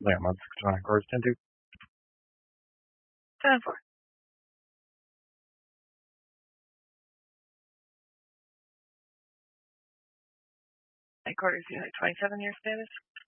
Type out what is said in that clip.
I'm on 69 cards, 10 2. 10 4. My quarters, you like 27 year status?